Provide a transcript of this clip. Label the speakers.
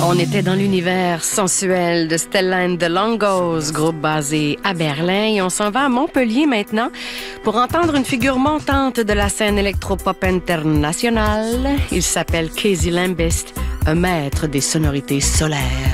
Speaker 1: On était dans l'univers sensuel de Stella and the Longos, groupe basé à Berlin, et on s'en va à Montpellier maintenant pour entendre une figure montante de la scène électropop internationale. Il s'appelle Casey Lambist, un maître des sonorités solaires.